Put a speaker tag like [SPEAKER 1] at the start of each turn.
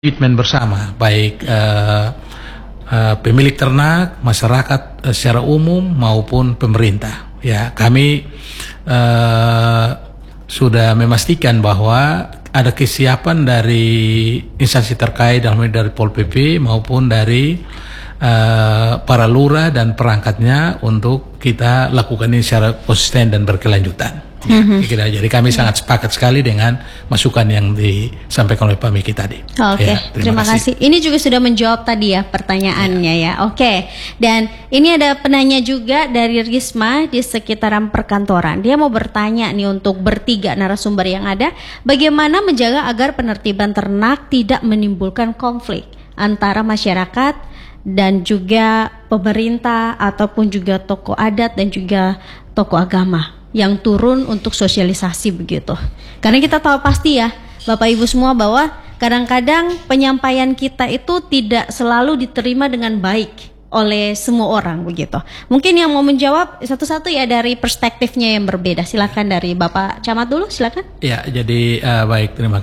[SPEAKER 1] komitmen bersama, baik pemilik ternak, masyarakat secara umum maupun pemerintah. Ya, kami sudah memastikan bahwa ada kesiapan dari instansi terkait, dalam hal ini dari Pol PP maupun dari para lurah dan perangkatnya untuk kita lakukan ini secara konsisten dan berkelanjutan. Ya, jadi kami sangat sepakat sekali dengan masukan yang disampaikan oleh Pak Miki tadi.
[SPEAKER 2] Oke,
[SPEAKER 1] ya,
[SPEAKER 2] terima kasih. Ini juga sudah menjawab tadi ya pertanyaannya ya. Oke, dan ini ada penanya juga dari Risma di sekitaran perkantoran. Dia mau bertanya nih untuk bertiga narasumber yang ada, bagaimana menjaga agar penertiban ternak tidak menimbulkan konflik antara masyarakat dan juga pemerintah ataupun juga tokoh adat dan juga tokoh agama yang turun untuk sosialisasi begitu. Karena kita tahu pasti ya Bapak Ibu semua bahwa kadang-kadang penyampaian kita itu tidak selalu diterima dengan baik oleh semua orang begitu. Mungkin yang mau menjawab satu-satu ya dari perspektifnya yang berbeda. Silakan dari Bapak Camat dulu, silakan.
[SPEAKER 1] Ya, jadi baik, terima kasih.